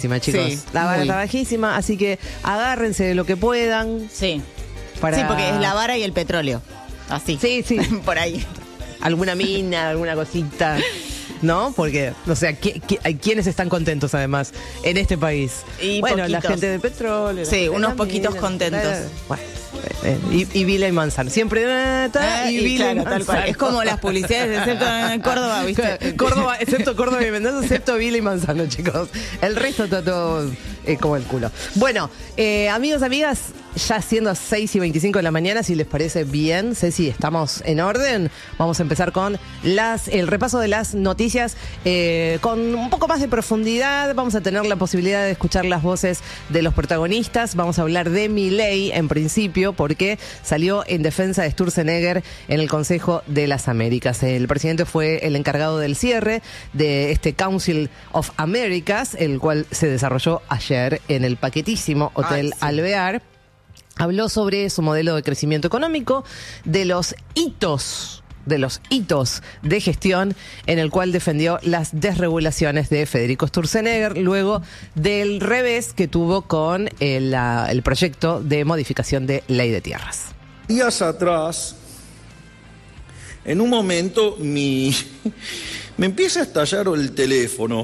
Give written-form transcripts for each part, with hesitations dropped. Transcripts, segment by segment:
bajísima, chicos. Sí, la vara muy. está bajísima, así que agárrense de lo que puedan. Sí. Para... Sí, porque es la vara y el petróleo. Así. Sí, sí. Por ahí. Alguna mina, alguna cosita, ¿no? Porque, o sea, hay quienes están contentos además en este país. Y bueno, poquitos. la gente de petróleo. Sí, la gente unos de la poquitos mina, contentos. Bueno, y Vila y Manzano. Siempre y Vila y claro, tal cual. Manzano. Es como las publicidades, excepto en Córdoba, ¿viste? Córdoba, excepto Córdoba y Mendoza, excepto Vila y Manzano, chicos. El resto está todo como el culo. Bueno, amigos, amigas, ya siendo 6:25 de la mañana, si les parece bien, Ceci, estamos en orden. Vamos a empezar con el repaso de las noticias con un poco más de profundidad. Vamos a tener la posibilidad de escuchar las voces de los protagonistas. Vamos a hablar de Milei en principio, porque salió en defensa de Sturzenegger en el Consejo de las Américas. El presidente fue el encargado del cierre de este Council of Americas, el cual se desarrolló ayer en el paquetísimo Hotel Alvear. Habló sobre su modelo de crecimiento económico, de los hitos de gestión, en el cual defendió las desregulaciones de Federico Sturzenegger luego del revés que tuvo con el proyecto de modificación de ley de tierras. Días atrás, en un momento, me empieza a estallar el teléfono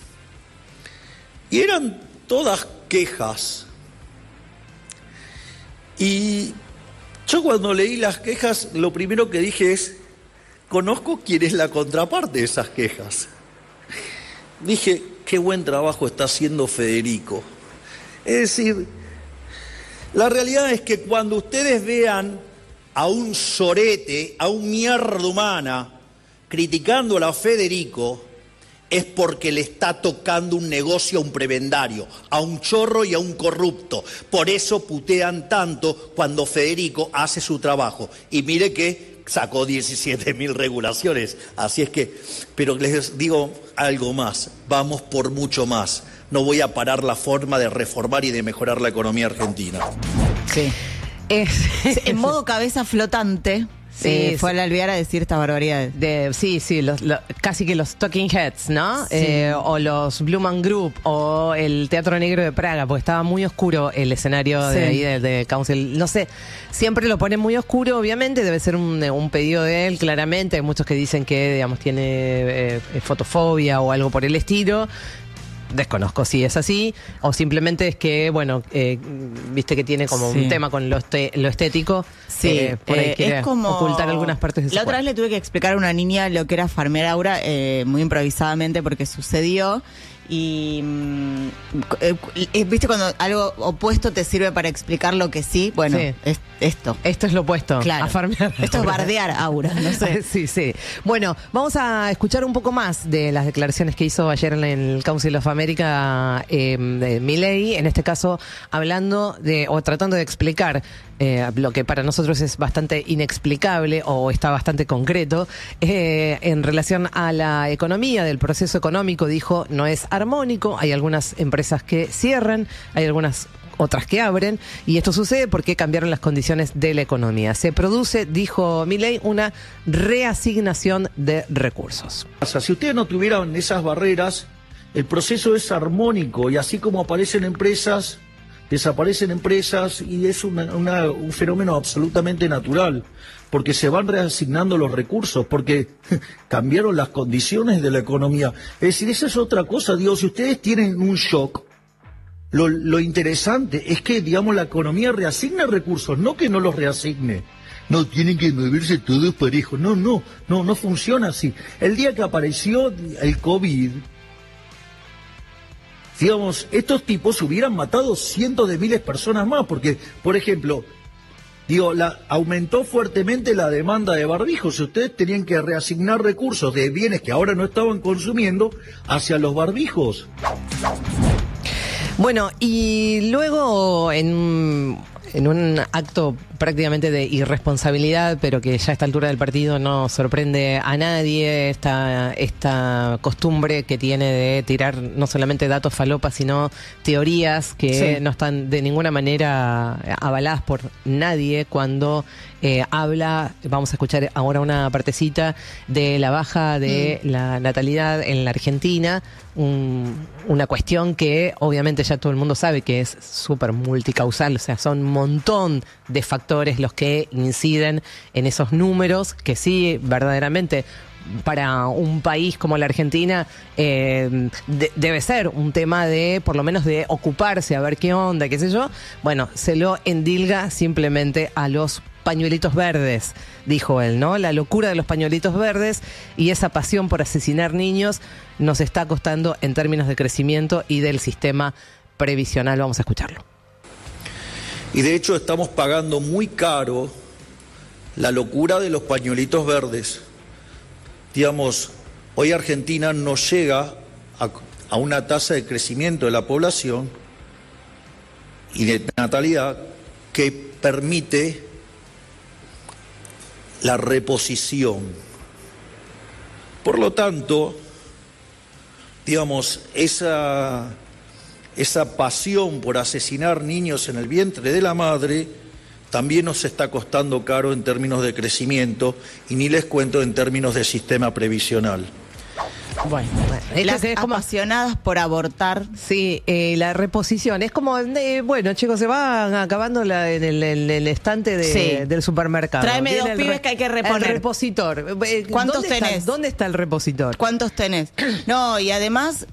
y eran todas quejas. Y yo cuando leí las quejas, lo primero que dije es, conozco quién es la contraparte de esas quejas. Dije, qué buen trabajo está haciendo Federico. Es decir, la realidad es que cuando ustedes vean a un sorete, a un mierda humana, criticando a Federico, es porque le está tocando un negocio a un prebendario, a un chorro y a un corrupto. Por eso putean tanto cuando Federico hace su trabajo. Y mire que sacó 17.000 regulaciones. Así es que, pero les digo algo más, vamos por mucho más. No voy a parar la forma de reformar y de mejorar la economía argentina. Sí. En modo cabeza flotante. Sí, fue al Alvear a decir estas barbaridades. Sí, casi que los Talking Heads, ¿no? Sí. O los Blue Man Group, o el Teatro Negro de Praga, porque estaba muy oscuro el escenario de ahí de Council. No sé, siempre lo ponen muy oscuro, obviamente, debe ser un pedido de él, claramente. Hay muchos que dicen que, digamos, tiene fotofobia o algo por el estilo. Desconozco si es así, o simplemente es que, bueno, viste que tiene como un tema con lo estético. Sí, por ahí quiere es como ocultar algunas partes de su La otra cuerpo. vez le tuve que explicar a una niña lo que era farmear aura, muy improvisadamente porque sucedió. Y viste cuando algo opuesto te sirve para explicar lo que sí. Bueno, Sí. es esto. Esto es lo opuesto, Claro. a farmear. Esto es bardear aura, no sé. Sí, sí. Bueno, vamos a escuchar un poco más de las declaraciones que hizo ayer en el Council of America Milei, en este caso hablando o tratando de explicar lo que para nosotros es bastante inexplicable o está bastante concreto en relación a la economía, del proceso económico. Dijo, no es armónico, hay algunas empresas que cierran, hay algunas otras que abren, y esto sucede porque cambiaron las condiciones de la economía. Se produce, dijo Milei, una reasignación de recursos. Si ustedes no tuvieran esas barreras, el proceso es armónico y así como aparecen empresas, desaparecen empresas y es un fenómeno absolutamente natural, porque se van reasignando los recursos, porque cambiaron las condiciones de la economía. Es decir, esa es otra cosa, digo, si ustedes tienen un shock, lo interesante es que, digamos, la economía reasigna recursos, no que no los reasigne. No, tienen que moverse todos parejos. No funciona así. El día que apareció el COVID, digamos, estos tipos hubieran matado cientos de miles de personas más, porque, por ejemplo, aumentó fuertemente la demanda de barbijos. Ustedes tenían que reasignar recursos de bienes que ahora no estaban consumiendo hacia los barbijos. Bueno, y luego en un acto prácticamente de irresponsabilidad, pero que ya a esta altura del partido no sorprende a nadie, esta costumbre que tiene de tirar no solamente datos falopas, sino teorías que no están de ninguna manera avaladas por nadie cuando habla. Vamos a escuchar ahora una partecita de la baja de la natalidad en la Argentina, una cuestión que obviamente ya todo el mundo sabe que es súper multicausal, o sea, son un montón de factores los que inciden en esos números, que sí, verdaderamente, para un país como la Argentina debe ser un tema de, por lo menos, de ocuparse, a ver qué onda, qué sé yo. Bueno, se lo endilga simplemente a los pañuelitos verdes, dijo él, ¿no? La locura de los pañuelitos verdes y esa pasión por asesinar niños nos está costando en términos de crecimiento y del sistema previsional. Vamos a escucharlo. Y de hecho estamos pagando muy caro la locura de los pañuelitos verdes. Digamos, hoy Argentina no llega a una tasa de crecimiento de la población y de natalidad que permite la reposición. Por lo tanto, digamos, esa pasión por asesinar niños en el vientre de la madre también nos está costando caro en términos de crecimiento y ni les cuento en términos de sistema previsional. Bueno, las apasionadas por abortar. Sí, la reposición. Es como, bueno, chicos, se va acabando en el estante del supermercado. Tráeme dos pibes que hay que reponer. El repositor. ¿Cuántos tenés? ¿Dónde está el repositor? ¿Cuántos tenés? No, y además,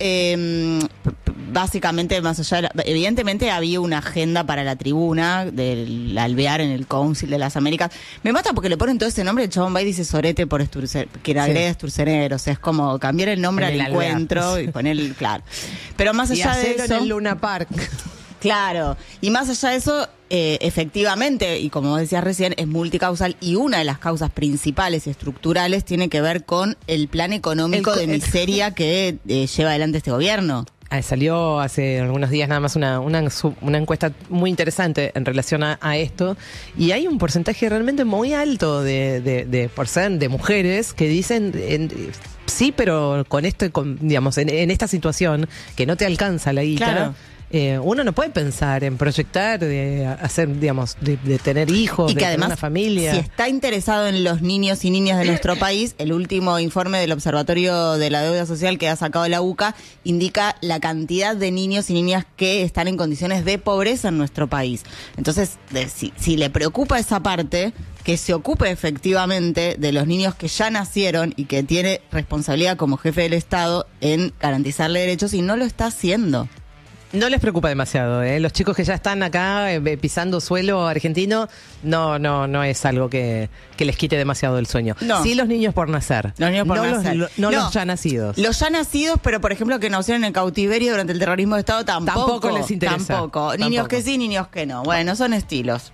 básicamente, más allá evidentemente había una agenda para la tribuna del alvear en el Council de las Américas. Me mata porque le ponen todo ese nombre, el chabón va y dice sorete por que era Sturzenegger, o sea, es como cambiar el nombre al encuentro y poner, claro. Pero más allá de eso, en el Luna Park. Claro, y más allá de eso, efectivamente, y como decías recién, es multicausal, y una de las causas principales y estructurales tiene que ver con el plan económico de miseria que lleva adelante este gobierno. Salió hace algunos días nada más una encuesta muy interesante en relación a esto, y hay un porcentaje realmente muy alto de mujeres que dicen sí, pero con esto, digamos, en esta situación que no te alcanza la guita. Claro. Uno no puede pensar en proyectar, de hacer, digamos, de tener hijos, y que de además, tener una familia. Si está interesado en los niños y niñas de nuestro país, el último informe del Observatorio de la Deuda Social que ha sacado la UCA indica la cantidad de niños y niñas que están en condiciones de pobreza en nuestro país. Entonces, si le preocupa esa parte, que se ocupe efectivamente de los niños que ya nacieron y que tiene responsabilidad como jefe del Estado en garantizarle derechos, y no lo está haciendo. No les preocupa demasiado, ¿eh? Los chicos que ya están acá pisando suelo argentino, no es algo que les quite demasiado el sueño. No. Sí, los niños por nacer. Los niños por nacer. Los ya nacidos. Los ya nacidos, pero por ejemplo que nacieron en cautiverio durante el terrorismo de Estado, tampoco les interesa. Tampoco. Niños que sí, niños que no. Bueno, son estilos.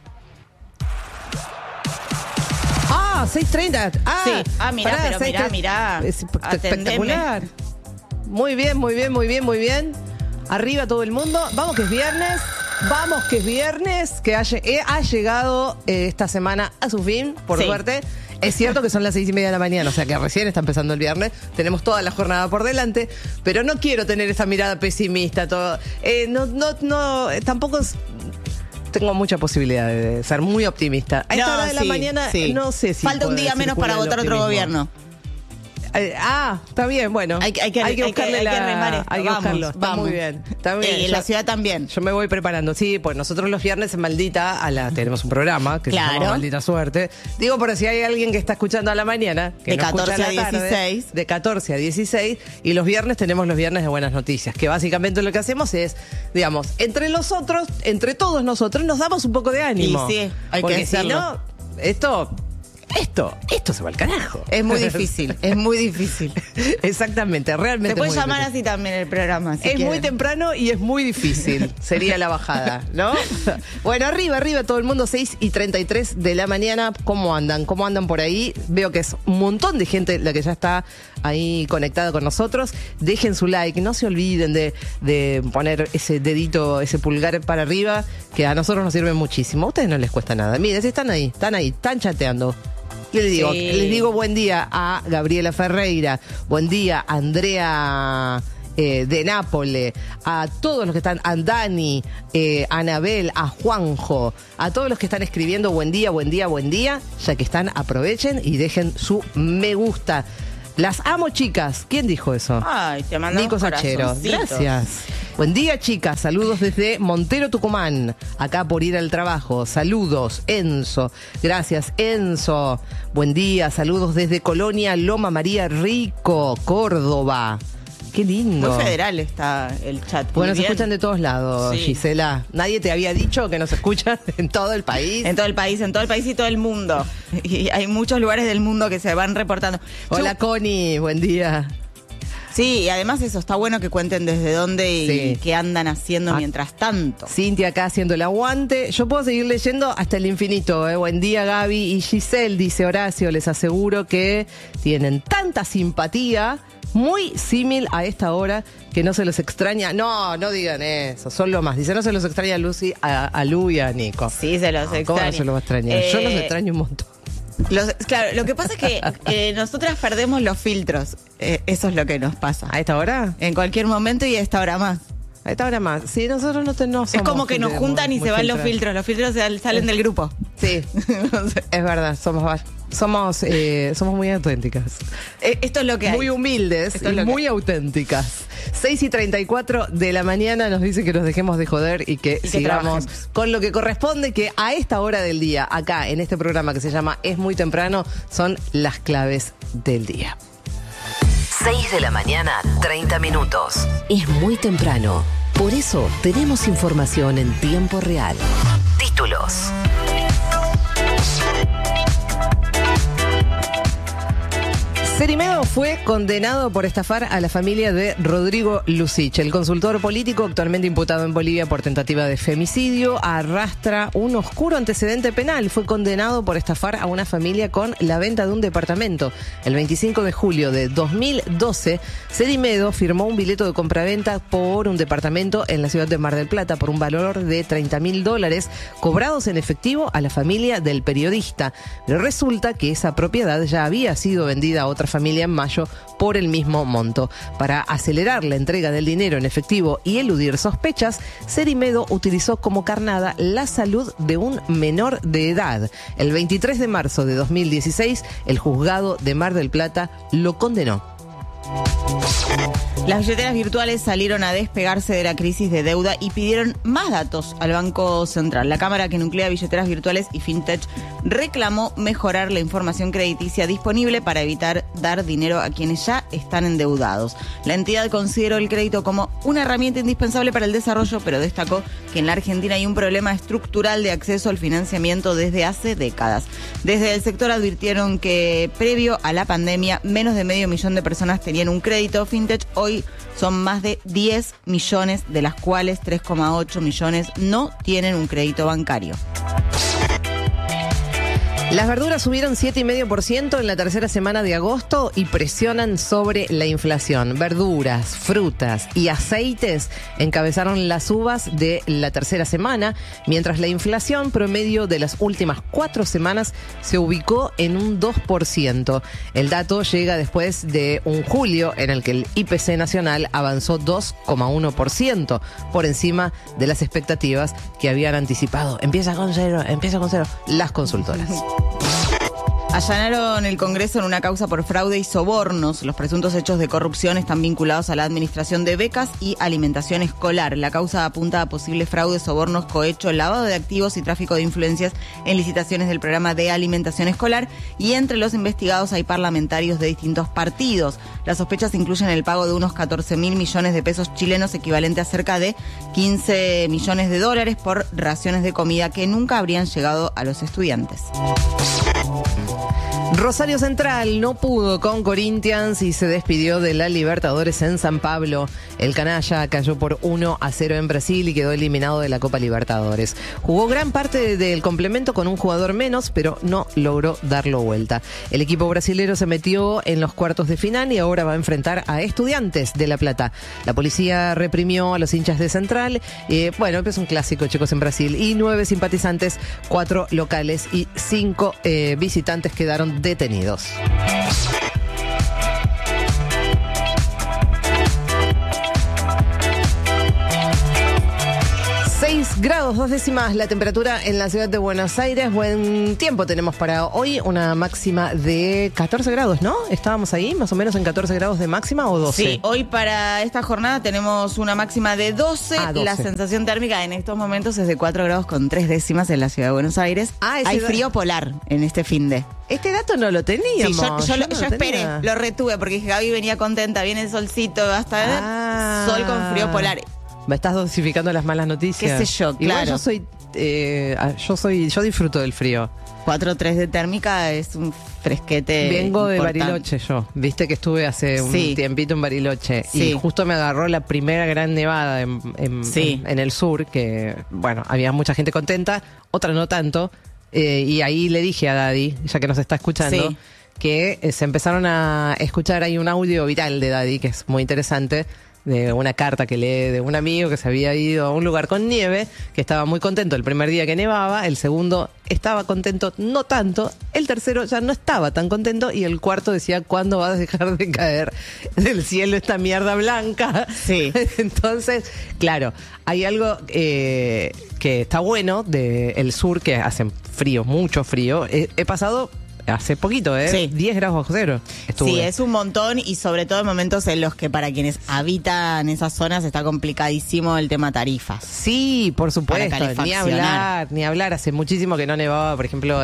6:30. Sí. Mirá. Espectacular. Muy bien. Arriba todo el mundo. Vamos que es viernes. Que ha llegado esta semana a su fin, por suerte. Es cierto que son las 6:30 de la mañana, o sea que recién está empezando el viernes. Tenemos toda la jornada por delante, pero no quiero tener esa mirada pesimista. Tampoco tengo mucha posibilidad de ser muy optimista. A esta hora de la mañana, no sé si falta un día menos para votar otro gobierno. Está bien, bueno. Hay que buscarle remar esto. Hay que buscarlo. Está muy bien. En la ciudad también. Yo me voy preparando. Sí, pues nosotros los viernes en Maldita tenemos un programa que se llama Maldita Suerte. Digo, por si hay alguien que está escuchando a la mañana, que de no 14 a la tarde, 16. De 14 a 16. Y los viernes tenemos los viernes de buenas noticias, que básicamente lo que hacemos es, digamos, entre todos nosotros, nos damos un poco de ánimo. Y sí, hay porque que decirlo. si no, esto esto se va al carajo. Es muy difícil, es muy difícil. Exactamente, realmente. Se puede muy llamar difícil. así también el programa. Si Es quieren. muy temprano y es muy difícil. Sería la bajada, ¿no? Bueno, arriba todo el mundo, 6:33 de la mañana. ¿Cómo andan? ¿Cómo andan por ahí? Veo que es un montón de gente la que ya está ahí conectada con nosotros. Dejen su like, no se olviden de poner ese dedito, ese pulgar para arriba, que a nosotros nos sirve muchísimo. A ustedes no les cuesta nada. Miren, si están ahí, están chateando. ¿Qué les digo? Sí. Les digo buen día a Gabriela Ferreira, buen día a Andrea de Nápoles, a todos los que están, a Dani, a Anabel, a Juanjo, a todos los que están escribiendo buen día, ya que están, aprovechen y dejen su me gusta. Las amo, chicas. ¿Quién dijo eso? Ay, te mandamos Nico Sachero. corazoncitos. Gracias. Buen día, chicas. Saludos desde Montero, Tucumán. Acá por ir al trabajo. Saludos, Enzo. Gracias, Enzo. Buen día. Saludos desde Colonia Loma María Rico, Córdoba. Qué lindo. Muy federal está el chat. Bueno, Muy se bien. escuchan de todos lados, Sí. Gisela. Nadie te había dicho que nos escuchan en todo el país. En todo el país y todo el mundo. Y hay muchos lugares del mundo que se van reportando. Hola, Connie. Buen día. Sí, y además eso, está bueno que cuenten desde dónde y Sí. qué andan haciendo Ah. mientras tanto. Cintia acá haciendo el aguante. Yo puedo seguir leyendo hasta el infinito. Buen día, Gaby y Giselle, dice Horacio. Les aseguro que tienen tanta simpatía, muy símil a esta hora, que no se los extraña. No digan eso, son lo más. Dice, no se los extraña a Lucy, a Lu y a Nico. Sí, se los ¿Cómo no extraña. se los va a extrañar? Yo los extraño un montón. Claro, lo que pasa es que nosotras perdemos los filtros. Eso es lo que nos pasa. ¿A esta hora? En cualquier momento y a esta hora más. A esta hora más. Sí, nosotros no somos Es como que gente nos juntan muy- y muy se van los filtrados. filtros. Los filtros salen del grupo. Sí, es verdad, somos muy auténticas. Esto es lo que hay. Muy humildes Esto es y lo que muy auténticas. 6:34 de la mañana nos dice que nos dejemos de joder y que que sigamos trabajemos. con lo que corresponde, que a esta hora del día, acá en este programa que se llama Es Muy Temprano, son las claves del día. 6 de la mañana, 30 minutos. Es muy temprano. Por eso tenemos información en tiempo real. Títulos. Cerimedo fue condenado por estafar a la familia de Rodrigo Lucich. El consultor político, actualmente imputado en Bolivia por tentativa de femicidio, arrastra un oscuro antecedente penal. Fue condenado por estafar a una familia con la venta de un departamento. El 25 de julio de 2012, Cerimedo firmó un billete de compraventa por un departamento en la ciudad de Mar del Plata por un valor de $30.000 cobrados en efectivo a la familia del periodista. Pero resulta que esa propiedad ya había sido vendida a otra familia en mayo por el mismo monto. Para acelerar la entrega del dinero en efectivo y eludir sospechas, Cerimedo utilizó como carnada la salud de un menor de edad. El 23 de marzo de 2016, el juzgado de Mar del Plata lo condenó. Las billeteras virtuales salieron a despegarse de la crisis de deuda y pidieron más datos al Banco Central. La Cámara que nuclea billeteras virtuales y fintech reclamó mejorar la información crediticia disponible para evitar dar dinero a quienes ya están endeudados. La entidad consideró el crédito como una herramienta indispensable para el desarrollo, pero destacó que en la Argentina hay un problema estructural de acceso al financiamiento desde hace décadas. Desde el sector advirtieron que previo a la pandemia, menos de 500.000 de personas tenían un crédito fintech. Hoy son más de 10 millones, de las cuales 3,8 millones no tienen un crédito bancario. Las verduras subieron 7,5% en la tercera semana de agosto y presionan sobre la inflación. Verduras, frutas y aceites encabezaron las subas de la tercera semana, mientras la inflación promedio de las últimas 4 semanas se ubicó en un 2%. El dato llega después de un julio en el que el IPC nacional avanzó 2,1%, por encima de las expectativas que habían anticipado. Empieza con cero, las consultoras. Allanaron el Congreso en una causa por fraude y sobornos. Los presuntos hechos de corrupción están vinculados a la administración de becas y alimentación escolar. La causa apunta a posibles fraudes, sobornos, cohecho, lavado de activos y tráfico de influencias en licitaciones del programa de alimentación escolar. Y entre los investigados hay parlamentarios de distintos partidos. Las sospechas incluyen el pago de unos 14.000 millones de pesos chilenos, equivalente a cerca de 15 millones de dólares por raciones de comida que nunca habrían llegado a los estudiantes. Rosario Central no pudo con Corinthians y se despidió de la Libertadores en San Pablo. El canalla cayó por 1-0 en Brasil y quedó eliminado de la Copa Libertadores. Jugó gran parte del complemento con un jugador menos, pero no logró darlo vuelta. El equipo brasilero se metió en los cuartos de final y ahora va a enfrentar a Estudiantes de La Plata. La policía reprimió a los hinchas de Central. Bueno, es un clásico, chicos, en Brasil. Y 9 simpatizantes, 4 locales y 5 visitantes quedaron detenidos. 6 grados 2 décimas la temperatura en la ciudad de Buenos Aires. Buen tiempo tenemos para hoy, una máxima de 14 grados, ¿no? Estábamos ahí más o menos en 14 grados de máxima o 12. Sí, hoy para esta jornada tenemos una máxima de 12. 12. La sensación térmica en estos momentos es de 4 grados con 3 décimas en la ciudad de Buenos Aires. Hay frío polar en este finde. Este dato no lo teníamos. Sí, yo no lo esperé, tenía. lo retuve porque Gaby venía contenta, viene el solcito, hasta sol con frío polar. Me estás dosificando las malas noticias. Qué sé yo, Igual claro. yo disfruto del frío. 4.3 de térmica es un fresquete. Vengo de importante. Bariloche yo. Viste que estuve hace un tiempito en Bariloche. Sí. Y justo me agarró la primera gran nevada en el sur, que, bueno, había mucha gente contenta, otra no tanto. Y ahí le dije a Daddy, ya que nos está escuchando, Sí. que se empezaron a escuchar ahí un audio viral de Daddy, que es muy interesante, de una carta que lee de un amigo que se había ido a un lugar con nieve, que estaba muy contento el primer día que nevaba, el segundo estaba contento no tanto, el tercero ya no estaba tan contento y el cuarto decía, ¿cuándo va a dejar de caer del cielo esta mierda blanca? Sí. Entonces, claro, hay algo que está bueno del sur, que hace frío, mucho frío. He pasado hace poquito, Sí. 10 grados bajo cero. Estuve. Sí, es un montón y sobre todo en momentos en los que para quienes habitan esas zonas está complicadísimo el tema tarifas. Sí, por supuesto, Para ni calefaccionar. hablar. Hace muchísimo que no nevaba, por ejemplo,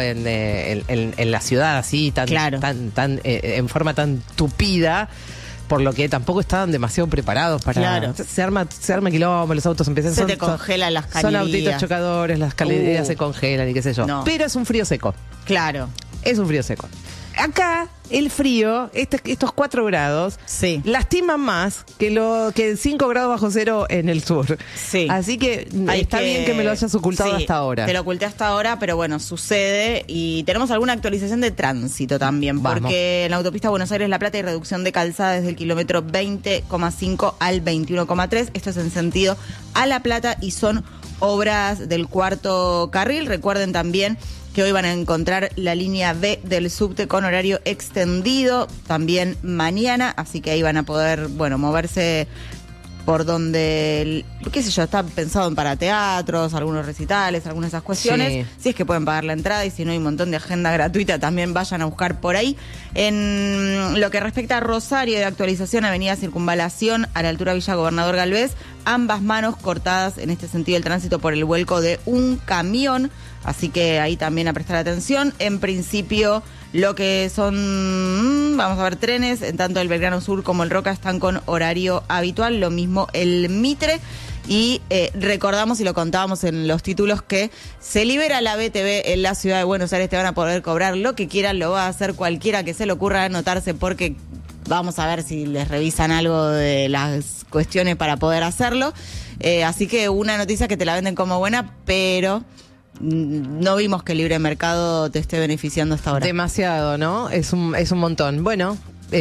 en la ciudad así, Claro. en forma tan tupida, por lo que tampoco estaban demasiado preparados para... Claro. Se arma quilombo, los autos empiezan... Se te congelan las Son calderas. autitos chocadores, las calderas se congelan y qué sé yo. No. Pero es un frío seco. Claro. Es un frío seco. Acá, el frío, estos 4 grados, Sí. lastiman más que 5 grados bajo cero en el sur. Sí. Así que está bien que me lo hayas ocultado Sí, hasta ahora. Te lo oculté hasta ahora, pero bueno, sucede. Y tenemos alguna actualización de tránsito también, Vamos. porque en la autopista Buenos Aires-La Plata hay reducción de calzada desde el kilómetro 20,5 al 21,3. Esto es en sentido a La Plata y son obras del cuarto carril. Recuerden también que hoy van a encontrar la línea B del subte con horario extendido también mañana, así que ahí van a poder, bueno, moverse por donde, qué sé yo, está pensado para teatros, algunos recitales, algunas de esas cuestiones. Sí. Si es que pueden pagar la entrada y si no hay un montón de agenda gratuita, también vayan a buscar por ahí. En lo que respecta a Rosario, de actualización, Avenida Circunvalación, a la altura Villa Gobernador Galvez, ambas manos cortadas en este sentido el tránsito por el vuelco de un camión. Así que ahí también a prestar atención. En principio, lo que son, vamos a ver, trenes, en tanto el Belgrano Sur como el Roca están con horario habitual, lo mismo el Mitre. Y recordamos y lo contábamos en los títulos que se libera la BTV en la ciudad de Buenos Aires, te van a poder cobrar lo que quieran, lo va a hacer cualquiera que se le ocurra anotarse porque vamos a ver si les revisan algo de las cuestiones para poder hacerlo. Así que una noticia que te la venden como buena, pero no vimos que el libre mercado te esté beneficiando hasta ahora. Demasiado, ¿no? Es un montón. Bueno,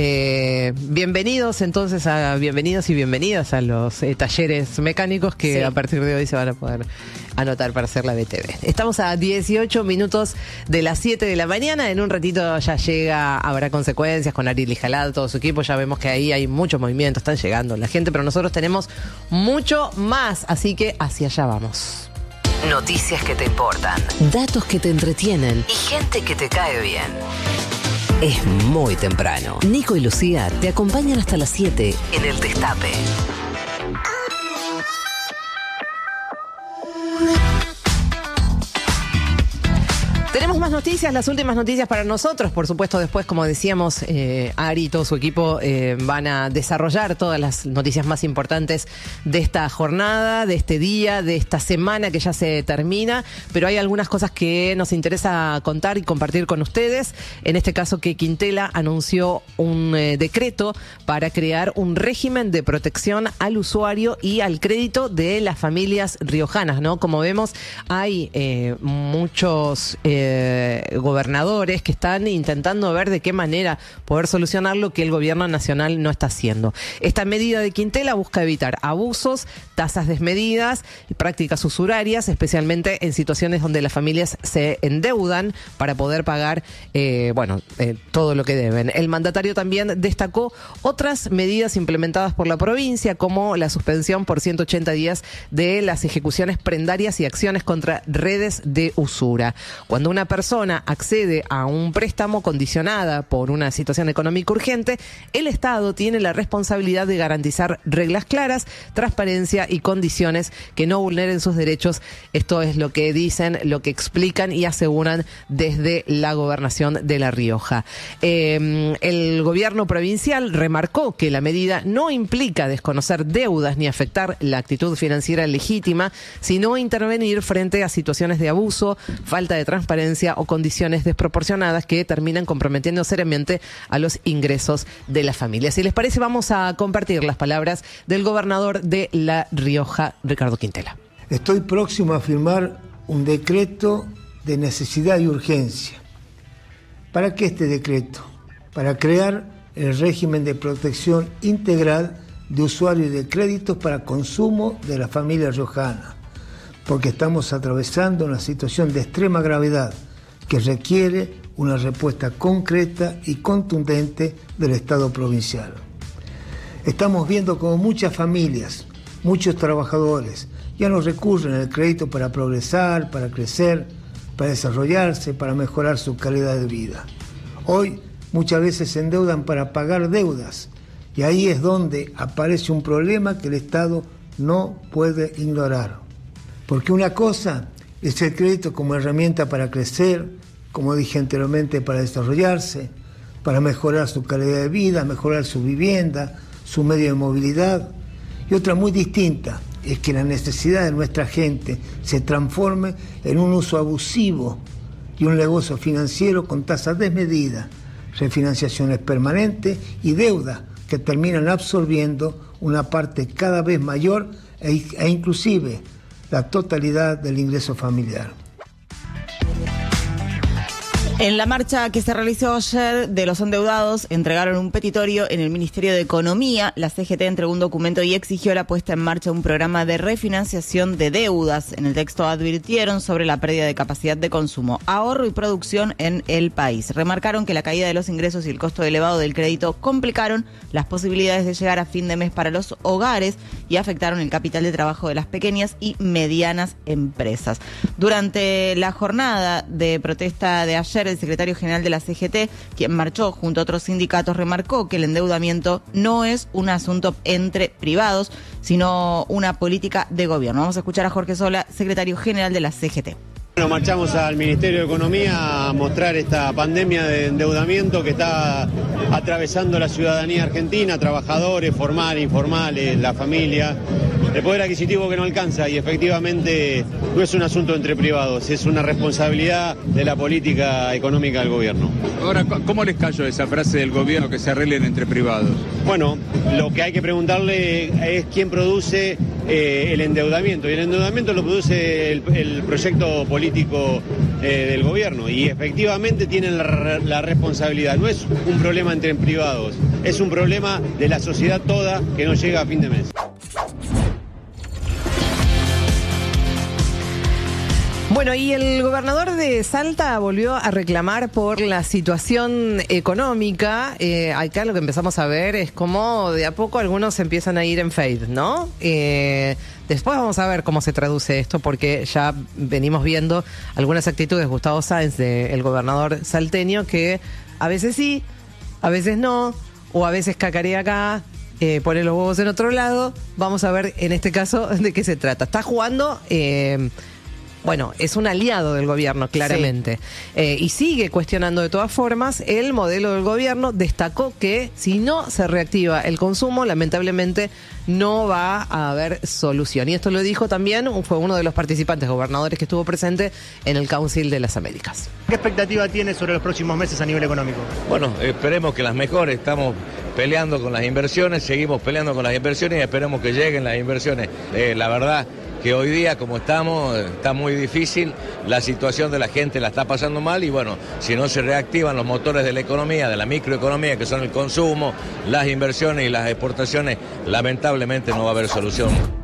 bienvenidos entonces bienvenidos y bienvenidas a los talleres mecánicos que Sí. a partir de hoy se van a poder anotar para hacer la BTV. Estamos a 18 minutos de las 7 de la mañana. En un ratito ya llega, habrá consecuencias con Ariel Jalad, todo su equipo. Ya vemos que ahí hay muchos movimientos, están llegando la gente, pero nosotros tenemos mucho más, así que hacia allá vamos. Noticias que te importan, datos que te entretienen y gente que te cae bien. Es muy temprano. Nico y Lucía te acompañan hasta las 7 en el Destape. Tenemos más últimas noticias para nosotros. Por supuesto, después, como decíamos, Ari y todo su equipo van a desarrollar todas las noticias más importantes de esta jornada, de este día, de esta semana que ya se termina. Pero hay algunas cosas que nos interesa contar y compartir con ustedes. En este caso, que Quintela anunció un decreto para crear un régimen de protección al usuario y al crédito de las familias riojanas, ¿no? Como vemos, hay muchos gobernadores que están intentando ver de qué manera poder solucionar lo que el gobierno nacional no está haciendo. Esta medida de Quintela busca evitar abusos, tasas desmedidas y prácticas usurarias, especialmente en situaciones donde las familias se endeudan para poder pagar todo lo que deben. El mandatario también destacó otras medidas implementadas por la provincia, como la suspensión por 180 días de las ejecuciones prendarias y acciones contra redes de usura. Cuando una persona accede a un préstamo condicionada por una situación económica urgente, el Estado tiene la responsabilidad de garantizar reglas claras, transparencia y condiciones que no vulneren sus derechos. Esto es lo que dicen, lo que explican y aseguran desde la gobernación de La Rioja. El gobierno provincial remarcó que la medida no implica desconocer deudas ni afectar la actitud financiera legítima, sino intervenir frente a situaciones de abuso, falta de transparencia o condiciones desproporcionadas que terminan comprometiendo seriamente a los ingresos de las familias. Si les parece, vamos a compartir las palabras del gobernador de La Rioja, Ricardo Quintela. Estoy próximo a firmar un decreto de necesidad y urgencia. ¿Para qué este decreto? Para crear el régimen de protección integral de usuarios y de créditos para consumo de la familia riojana, porque estamos atravesando una situación de extrema gravedad que requiere una respuesta concreta y contundente del Estado provincial. Estamos viendo como muchas familias, muchos trabajadores, ya no recurren al crédito para progresar, para crecer, para desarrollarse, para mejorar su calidad de vida. Hoy muchas veces se endeudan para pagar deudas y ahí es donde aparece un problema que el Estado no puede ignorar. Porque una cosa es el crédito como herramienta para crecer, como dije anteriormente, para desarrollarse, para mejorar su calidad de vida, mejorar su vivienda, su medio de movilidad. Y otra muy distinta es que la necesidad de nuestra gente se transforme en un uso abusivo y un negocio financiero con tasas desmedidas, refinanciaciones permanentes y deudas que terminan absorbiendo una parte cada vez mayor e inclusive la totalidad del ingreso familiar. En la marcha que se realizó ayer de los endeudados, entregaron un petitorio en el Ministerio de Economía. La CGT entregó un documento y exigió la puesta en marcha de un programa de refinanciación de deudas. En el texto advirtieron sobre la pérdida de capacidad de consumo, ahorro y producción en el país. Remarcaron que la caída de los ingresos y el costo elevado del crédito complicaron las posibilidades de llegar a fin de mes para los hogares y afectaron el capital de trabajo de las pequeñas y medianas empresas. Durante la jornada de protesta de ayer, el secretario general de la CGT, quien marchó junto a otros sindicatos, remarcó que el endeudamiento no es un asunto entre privados, sino una política de gobierno. Vamos a escuchar a Jorge Sola, secretario general de la CGT. Bueno, marchamos al Ministerio de Economía a mostrar esta pandemia de endeudamiento que está atravesando la ciudadanía argentina, trabajadores, formales, informales, la familia, el poder adquisitivo que no alcanza, y efectivamente no es un asunto entre privados, es una responsabilidad de la política económica del gobierno. Ahora, ¿cómo les cayó esa frase del gobierno que se arreglen entre privados? Bueno, lo que hay que preguntarle es quién produce el endeudamiento, y el endeudamiento lo produce el proyecto político del gobierno, y efectivamente tienen la responsabilidad. No es un problema entre privados, es un problema de la sociedad toda que no llega a fin de mes. Bueno, y el gobernador de Salta volvió a reclamar por la situación económica. Acá lo que empezamos a ver es cómo de a poco algunos empiezan a ir en fade, ¿no? Después vamos a ver cómo se traduce esto, porque ya venimos viendo algunas actitudes de Gustavo Sáenz, el gobernador salteño, que a veces sí, a veces no, o a veces cacarea acá, pone los huevos en otro lado. Vamos a ver en este caso de qué se trata. Está jugando Bueno, es un aliado del gobierno, claramente. Sí. Y sigue cuestionando de todas formas el modelo del gobierno. Destacó que si no se reactiva el consumo, lamentablemente no va a haber solución. Y esto lo dijo también, fue uno de los participantes, gobernadores que estuvo presente en el Council de las Américas. ¿Qué expectativa tiene sobre los próximos meses a nivel económico? Bueno, esperemos que las mejores. Estamos peleando con las inversiones, seguimos peleando con las inversiones y esperemos que lleguen las inversiones. La verdad que hoy día, como estamos, está muy difícil, la situación de la gente la está pasando mal y bueno, si no se reactivan los motores de la economía, de la microeconomía, que son el consumo, las inversiones y las exportaciones, lamentablemente no va a haber solución.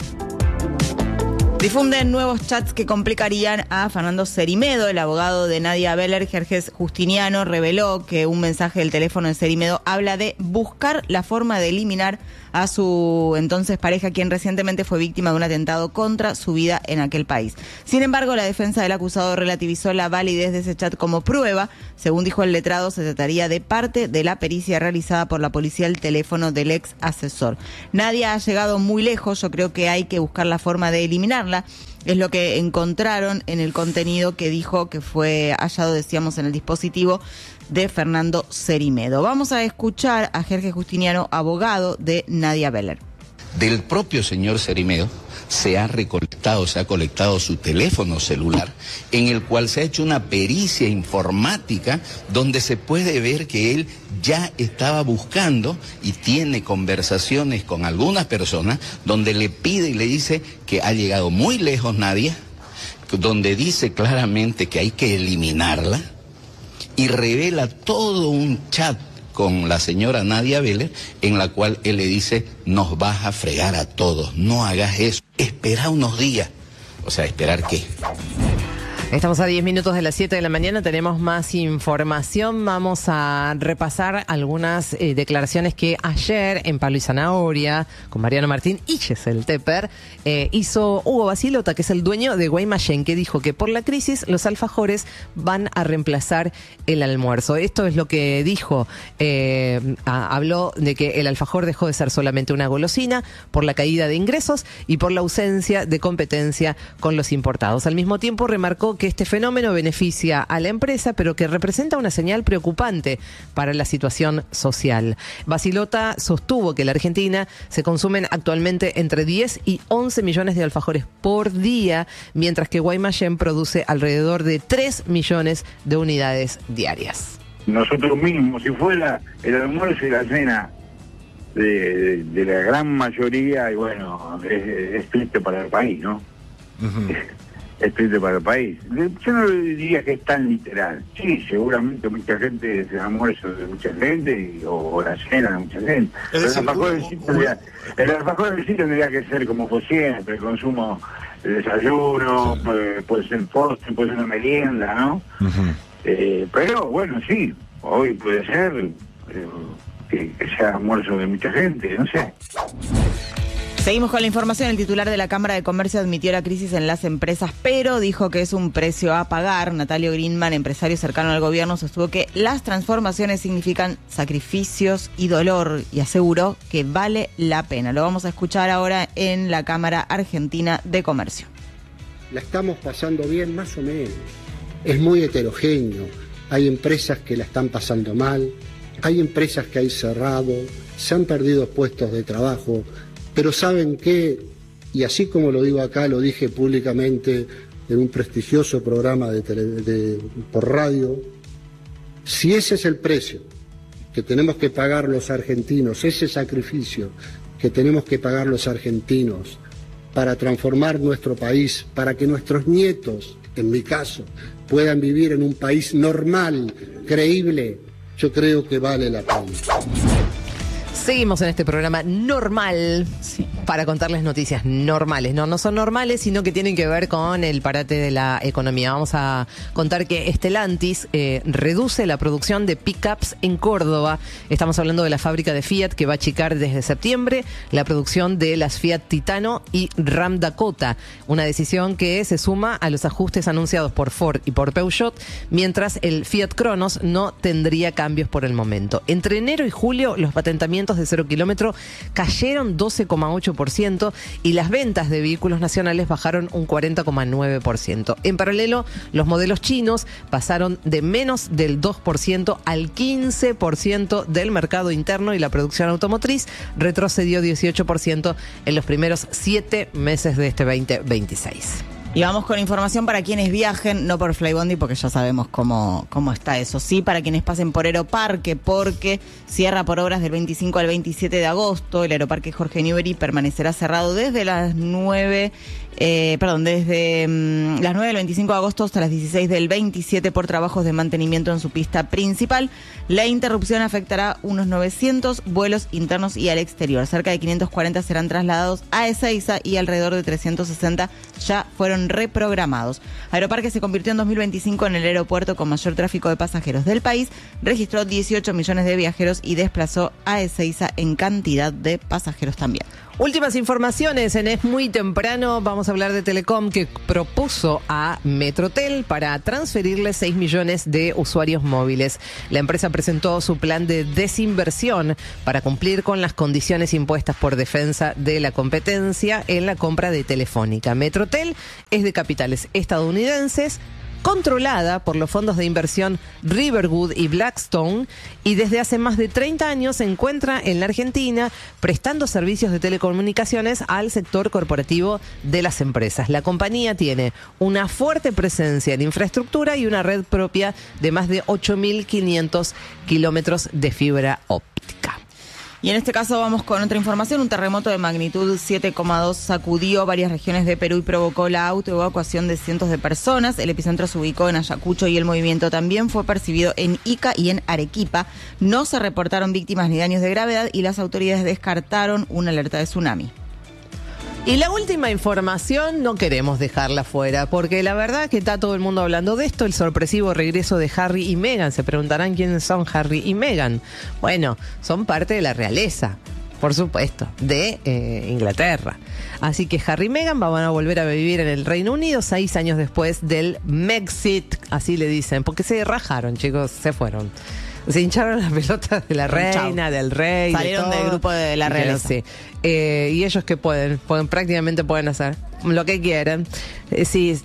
Difunden nuevos chats que complicarían a Fernando Cerimedo. El abogado de Nadia Beller, Jerjes Justiniano, reveló que un mensaje del teléfono de Cerimedo habla de buscar la forma de eliminar a su entonces pareja, quien recientemente fue víctima de un atentado contra su vida en aquel país. Sin embargo, la defensa del acusado relativizó la validez de ese chat como prueba. Según dijo el letrado, se trataría de parte de la pericia realizada por la policía al teléfono del ex asesor. Nadia ha llegado muy lejos, yo creo que hay que buscar la forma de eliminarla. Es lo que encontraron en el contenido que dijo que fue hallado, decíamos, en el dispositivo de Fernando Cerimedo. Vamos a escuchar a Jerjes Justiniano, abogado de Nadia Beller. Del propio señor Cerimedo se ha colectado su teléfono celular, en el cual se ha hecho una pericia informática donde se puede ver que él ya estaba buscando y tiene conversaciones con algunas personas donde le pide y le dice que ha llegado muy lejos Nadia, donde dice claramente que hay que eliminarla y revela todo un chat con la señora Nadia Beller, en la cual él le dice, nos vas a fregar a todos, no hagas eso, espera unos días. O sea, ¿esperar qué? Estamos a 10 minutos de las 7 de la mañana, tenemos más información. Vamos a repasar algunas declaraciones que ayer en Palo y Zanahoria, con Mariano Martín y Giselle Tepper, hizo Hugo Basilota, que es el dueño de Guaymallén, que dijo que por la crisis los alfajores van a reemplazar el almuerzo. Esto es lo que dijo. Habló de que el alfajor dejó de ser solamente una golosina por la caída de ingresos y por la ausencia de competencia con los importados. Al mismo tiempo remarcó que este fenómeno beneficia a la empresa, pero que representa una señal preocupante para la situación social. Basilota sostuvo que en la Argentina se consumen actualmente entre 10 y 11 millones de alfajores por día, mientras que Guaymallén produce alrededor de 3 millones de unidades diarias. Nosotros mismos, si fuera el almuerzo y la cena de la gran mayoría, y bueno, es triste para el país, ¿no? Uh-huh. Es triste para el país. Yo no diría que es tan literal. Sí, seguramente mucha gente es el almuerzo de mucha gente o la cena de mucha gente. Pero el alfajor del sí tendría que ser como fue siempre, el consumo, el desayuno, sí. Puede ser postre, puede ser una merienda, ¿no? Uh-huh. Pero bueno, sí, hoy puede ser que sea almuerzo de mucha gente, no sé. Seguimos con la información. El titular de la Cámara de Comercio admitió la crisis en las empresas, pero dijo que es un precio a pagar. Natalio Greenman, empresario cercano al gobierno, sostuvo que las transformaciones significan sacrificios y dolor y aseguró que vale la pena. Lo vamos a escuchar ahora en la Cámara Argentina de Comercio. La estamos pasando bien, más o menos. Es muy heterogéneo. Hay empresas que la están pasando mal, hay empresas que han cerrado, se han perdido puestos de trabajo. Pero ¿saben qué? Y así como lo digo acá, lo dije públicamente en un prestigioso programa por radio, si ese es el precio que tenemos que pagar los argentinos, ese sacrificio que tenemos que pagar los argentinos para transformar nuestro país, para que nuestros nietos, en mi caso, puedan vivir en un país normal, creíble, yo creo que vale la pena. Seguimos en este programa normal, sí, para contarles noticias normales. No son normales, sino que tienen que ver con el parate de la economía. Vamos a contar que Stellantis reduce la producción de pickups en Córdoba. Estamos hablando de la fábrica de Fiat, que va a achicar desde septiembre la producción de las Fiat Titano y Ram Dakota. Una decisión que se suma a los ajustes anunciados por Ford y por Peugeot, mientras el Fiat Cronos no tendría cambios por el momento. Entre enero y julio, los patentamientos de 0 kilómetro cayeron 12,8%. 18% y las ventas de vehículos nacionales bajaron un 40,9%. En paralelo, los modelos chinos pasaron de menos del 2% al 15% del mercado interno y la producción automotriz retrocedió 18% en los primeros 7 meses de este 2026. Y vamos con información para quienes viajen, no por Flybondi, porque ya sabemos cómo está eso. Sí, para quienes pasen por Aeroparque, porque cierra por obras del 25 al 27 de agosto. El Aeroparque Jorge Newbery permanecerá cerrado desde las 9 desde las 9 del 25 de agosto hasta las 16 del 27 por trabajos de mantenimiento en su pista principal. La interrupción afectará unos 900 vuelos internos y al exterior. Cerca de 540 serán trasladados a Ezeiza y alrededor de 360 ya fueron reprogramados. Aeroparque se convirtió en 2025 en el aeropuerto con mayor tráfico de pasajeros del país. Registró 18 millones de viajeros y desplazó a Ezeiza en cantidad de pasajeros también. Últimas informaciones en Es Muy Temprano. Vamos a hablar de Telecom, que propuso a Metrotel para transferirle 6 millones de usuarios móviles. La empresa presentó su plan de desinversión para cumplir con las condiciones impuestas por Defensa de la Competencia en la compra de Telefónica. Metrotel es de capitales estadounidenses, controlada por los fondos de inversión Riverwood y Blackstone, y desde hace más de 30 años se encuentra en la Argentina prestando servicios de telecomunicaciones al sector corporativo de las empresas. La compañía tiene una fuerte presencia en infraestructura y una red propia de más de 8.500 kilómetros de fibra óptica. Y en este caso vamos con otra información. Un terremoto de magnitud 7,2 sacudió varias regiones de Perú y provocó la autoevacuación de cientos de personas. El epicentro se ubicó en Ayacucho y el movimiento también fue percibido en Ica y en Arequipa. No se reportaron víctimas ni daños de gravedad y las autoridades descartaron una alerta de tsunami. Y la última información no queremos dejarla fuera, porque la verdad que está todo el mundo hablando de esto, el sorpresivo regreso de Harry y Meghan. Se preguntarán quiénes son Harry y Meghan. Bueno, son parte de la realeza, por supuesto, de Inglaterra. Así que Harry y Meghan van a volver a vivir en el Reino Unido 6 años después del Megxit, así le dicen, porque se rajaron, chicos, se fueron. Se hincharon las pelotas de la reina, del rey. Salieron del grupo de la realeza. Sí. Y ellos que prácticamente pueden hacer lo que quieran. Sí.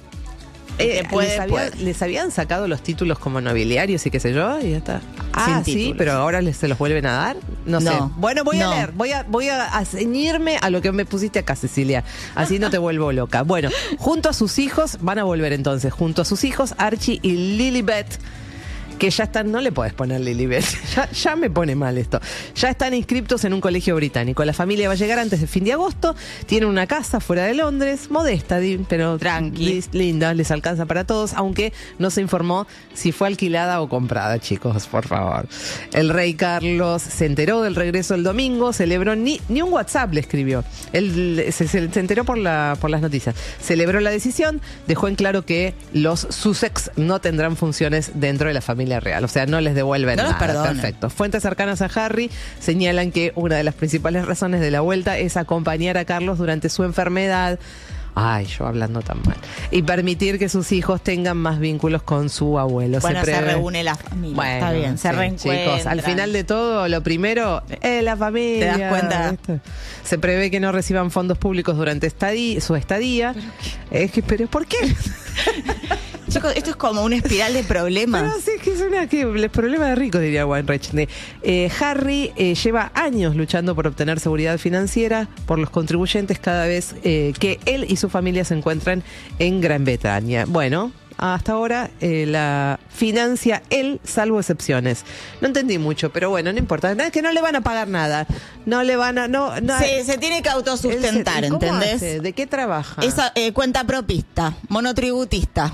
Les habían sacado los títulos como nobiliarios y qué sé yo, y ya está. Ah, sí, pero ahora se los vuelven a dar. No sé. Bueno, voy a leer, voy a ceñirme a lo que me pusiste acá, Cecilia. Así no te vuelvo loca. Bueno, junto a sus hijos, van a volver entonces, junto a sus hijos, Archie y Lilibet, que ya están, no le podés poner Lilibet, ya me pone mal esto. Ya están inscriptos en un colegio británico. La familia va a llegar antes del fin de agosto. Tienen una casa fuera de Londres, modesta, pero linda, les alcanza para todos, aunque no se informó si fue alquilada o comprada, chicos, por favor. El rey Carlos se enteró del regreso el domingo, celebró, ni un WhatsApp le escribió. Él se enteró por las noticias. Celebró la decisión, dejó en claro que los Sussex no tendrán funciones dentro de la familia real, o sea, no les devuelven nada. Perfecto. Fuentes cercanas a Harry señalan que una de las principales razones de la vuelta es acompañar a Carlos durante su enfermedad. Ay, yo hablando tan mal. Y permitir que sus hijos tengan más vínculos con su abuelo. Bueno, se reúne la familia. Bueno, está bien, se reencuentran. Chicos, al final de todo, lo primero es la familia. ¿Te das cuenta? ¿Viste? Se prevé que no reciban fondos públicos durante su estadía. ¿Pero por qué? Chicos, esto es como una espiral de problemas. Pero sí, que es el problema de ricos, diría Weinreich. Harry lleva años luchando por obtener seguridad financiera por los contribuyentes cada vez que él y su familia se encuentran en Gran Bretaña. Bueno, hasta ahora la financia él, salvo excepciones. No entendí mucho, pero bueno, no importa. Es que no le van a pagar nada. No le van a... Se tiene que autosustentar, ¿entendés? Hace? ¿De qué trabaja? Esa cuenta propista, monotributista.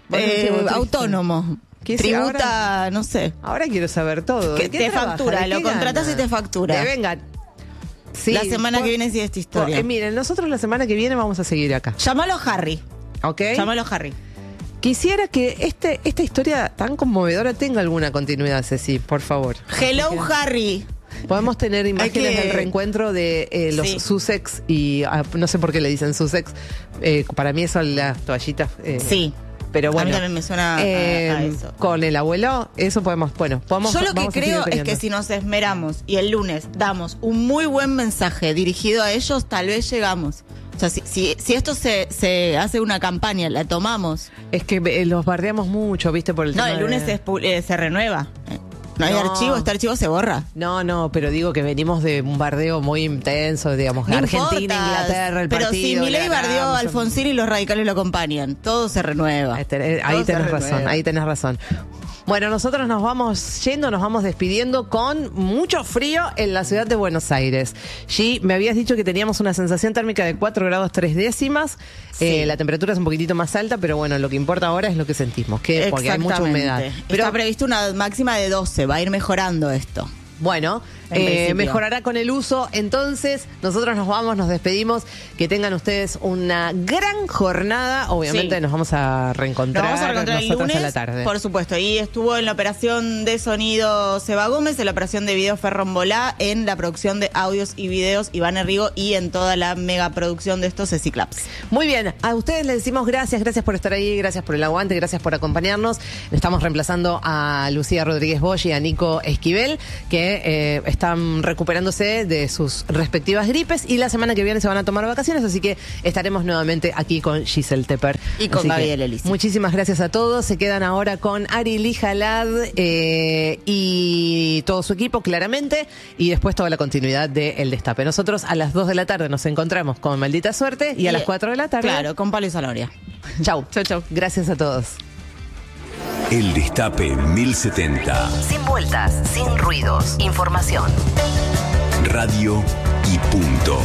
Autónomo. Tributa, ahora, no sé. Ahora quiero saber todo. Que te factura, lo contratas y te factura. Venga. Sí, la semana que viene sigue esta historia. Miren, nosotros la semana que viene vamos a seguir acá. Llámalo Harry. ¿Ok? Llámalo Harry. Quisiera que esta historia tan conmovedora tenga alguna continuidad, Ceci, por favor. Hello, Harry. Podemos tener imágenes del reencuentro de los Sussex y no sé por qué le dicen Sussex. Para mí son las toallitas. Sí. Pero bueno, a mí también me suena a eso. Con el abuelo, eso podemos. Yo lo que creo es que si nos esmeramos y el lunes damos un muy buen mensaje dirigido a ellos, tal vez llegamos. O sea, si esto se hace una campaña, la tomamos. Es que los bardeamos mucho, ¿viste? Por el tema el lunes se renueva. No hay archivo, este archivo se borra. No, pero digo que venimos de un bardeo muy intenso, digamos, no Argentina, importa, Inglaterra, el pero partido. Pero si Milei bardeó a Alfonsín y los radicales lo acompañan, todo se renueva. Ahí tenés razón. Bueno, nosotros nos vamos despidiendo con mucho frío en la ciudad de Buenos Aires. G, me habías dicho que teníamos una sensación térmica de 4 grados 3 décimas. Sí. La temperatura es un poquitito más alta, pero bueno, lo que importa ahora es lo que sentimos, porque hay mucha humedad. Pero está previsto una máxima de 12, va a ir mejorando esto. Bueno, mejorará con el uso. Entonces, nosotros nos despedimos. Que tengan ustedes una gran jornada. Obviamente nos vamos a reencontrar, el lunes a la tarde. Por supuesto. Y estuvo en la operación de sonido Seba Gómez, en la operación de video Ferron Bolá, en la producción de audios y videos Iván Herrigo y en toda la mega producción de estos Ceci Claps. Muy bien, a ustedes les decimos gracias por estar ahí, gracias por el aguante, gracias por acompañarnos. Estamos reemplazando a Lucía Rodríguez Bosch y a Nico Esquivel, que están recuperándose de sus respectivas gripes y la semana que viene se van a tomar vacaciones, así que estaremos nuevamente aquí con Giselle Tepper. Y con Gabriel Elisi. Muchísimas gracias a todos. Se quedan ahora con Ari Lijalad y todo su equipo, claramente, y después toda la continuidad de El Destape. Nosotros a las 2 de la tarde nos encontramos con Maldita Suerte y a las 4 de la tarde. Claro, con Palo y Zanoria. Chau. Gracias a todos. El Destape 1070. Sin vueltas, sin ruidos. Información. Radio y punto.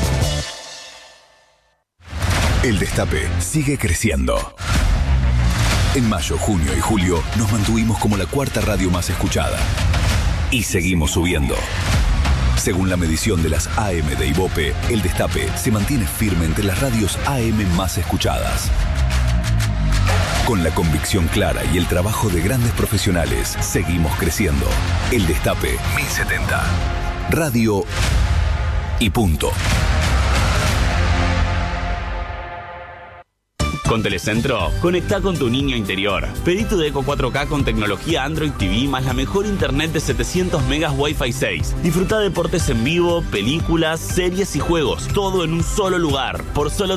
El Destape sigue creciendo. En mayo, junio y julio nos mantuvimos como la 4ª radio más escuchada. Y seguimos subiendo. Según la medición de las AM de Ibope, El Destape se mantiene firme entre las radios AM más escuchadas. Con la convicción clara y el trabajo de grandes profesionales, seguimos creciendo. El Destape 1070. Radio y punto. Con Telecentro, conectá con tu niño interior. Pedí tu Deco 4K con tecnología Android TV más la mejor internet de 700 megas Wi-Fi 6. Disfruta deportes en vivo, películas, series y juegos, todo en un solo lugar, por solo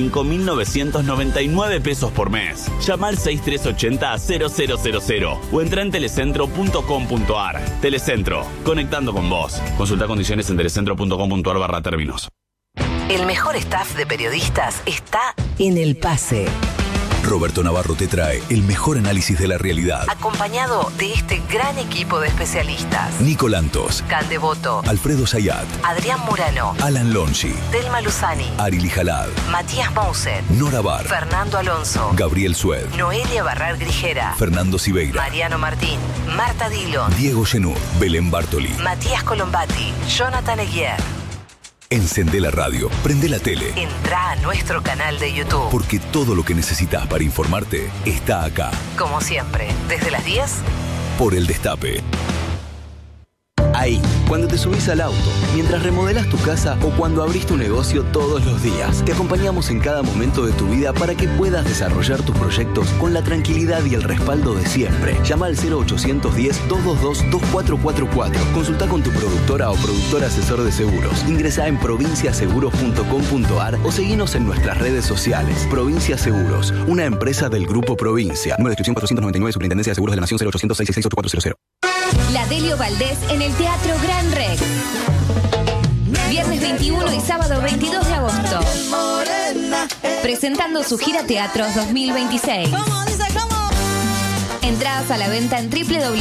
35.999 pesos por mes. Llama al 6380-0000 o entra en telecentro.com.ar. Telecentro, conectando con vos. Consulta condiciones en telecentro.com.ar/términos. El mejor staff de periodistas está en El Pase. Roberto Navarro te trae el mejor análisis de la realidad. Acompañado de este gran equipo de especialistas. Nico Lantos, Cal Devoto, Alfredo Zayat, Adrián Murano, Alan Longi, Telma Luzani, Ari Lijalad, Matías Mouset, Nora Bar, Fernando Alonso, Gabriel Sued, Noelia Barrar Grijera, Fernando Siveira, Mariano Martín, Marta Dillon, Diego Genú, Belén Bartoli, Matías Colombati, Jonathan Eguier. Encendé la radio, prende la tele. Entrá a nuestro canal de YouTube. Porque todo lo que necesitas para informarte está acá. Como siempre, desde las 10. Por El Destape. Ahí, cuando te subís al auto, mientras remodelas tu casa o cuando abrís tu negocio todos los días. Te acompañamos en cada momento de tu vida para que puedas desarrollar tus proyectos con la tranquilidad y el respaldo de siempre. Llama al 0810-222-2444. Consulta con tu productora o productor asesor de seguros. Ingresa en provinciaseguros.com.ar o seguinos en nuestras redes sociales. Provincia Seguros, una empresa del Grupo Provincia. Número de inscripción 499, Superintendencia de Seguros de la Nación 0800-666-8400. La Delio Valdés en el Teatro Gran Rex. Viernes 21 y sábado 22 de agosto. Presentando su gira Teatros 2026. Entradas a la venta en www